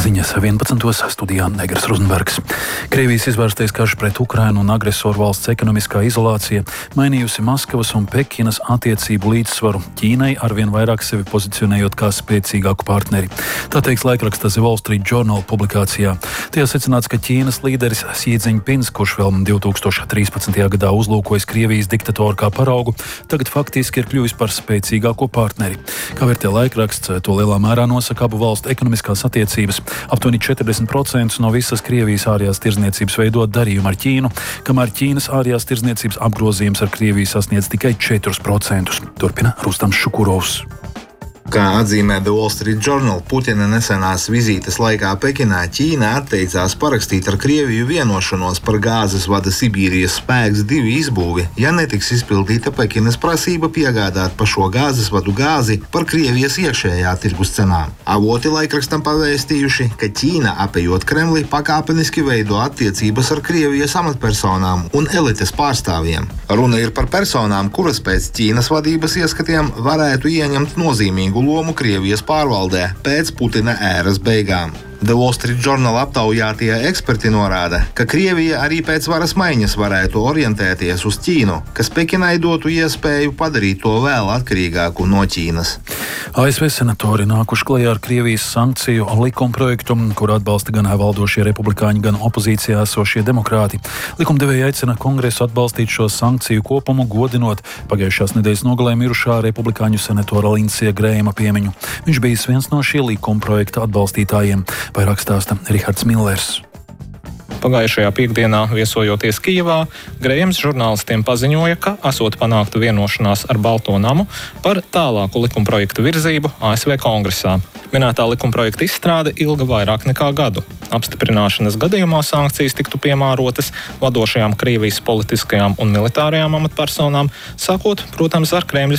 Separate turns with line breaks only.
Ziņas 11. studijā Negras Rozenbergs. Krievijas izvērstais karš pret Ukrainu un agresoru valsts ekonomiskā izolācija mainījusi Maskavas un Pekinas attiecību līdzsvaru, Ķīnai arvien vairāk sevi pozicionējot kā spēcīgāku partneri. Tā teiks laikraksta The Wall Street Journal publikācijā. Tajā secināts, ka Ķīnas līderis Xi Jinpings, kurš vēl 2013. gadā uzlūkojis Krievijas diktatoru kā paraugu, tagad faktiski ir kļuvis par spēcīgāko partneri. Kā vērtē laikraksts, to lielā mērā nosaka abu valstu ekonomiskās attiecības. Aptuveni 40% no visas Krievijas ārējās tirdzniecības veido darījumu ar Ķīnu, kamēr Ķīnas ārējās tirdzniecības apgrozījums ar Krieviju sasniedz tikai 4%. Turpina Rustams Šukurovs.
Kā atzīmē The Wall Street Journal, Putina nesenās vizītes laikā Pekinā Ķīna atteicās parakstīt ar Krieviju vienošanos par gāzes vada Sibīrijas spēks 2 izbūvi, ja netiks izpildīta Pekinas prasība piegādāt pa šo gāzes vadu gāzi par Krievijas iekšējā tirgus cenām. Avoti laikrakstam pavēstījuši, ka Ķīna, apejot Kremli, pakāpeniski veido attiecības ar Krievijas amatpersonām un elites pārstāvjiem. Runa ir par personām, kuras pēc Ķīnas vadības ieskatiem varētu ieņemt nozīmīgu lomu Krievijas pārvaldē pēc Putina ēras beigām. The Wall Street Journal aptaujātie eksperti norāda, ka Krievija arī pēc varas maiņas varētu orientēties uz Ķīnu, kas Pekinai dotu iespēju padarīt to vēl atkarīgāku no Ķīnas.
ASV senatori nākuši klajā ar Krievijas sankciju likumprojektu, kur atbalsta gan valdošie republikāņi, gan opozīcijā esošie demokrāti. Likumdevēji aicina Kongresu atbalstīt šo sankciju kopumu, godinot pagājušās nedēļas nogalē mirušā republikāņu senatora Lindsija Grējama piemiņu. Viņš bijis viens no šī likumprojekta atbalstītājiem. Vairāk stāsta Rihards Millers.
Pagājušajā piekdienā, viesojoties Kijevā, Grējams žurnālistiem paziņoja, ka esot panākta vienošanās ar Balto namu par tālāku likumprojektu virzību ASV Kongresā. Minētā likumprojekta izstrāde ilga vairāk nekā gadu. Apstiprināšanas gadījumā sankcijas tiktu piemērotas vadošajām Krievijas politiskajām un militārajām amatpersonām, sākot, protams, ar Kremļa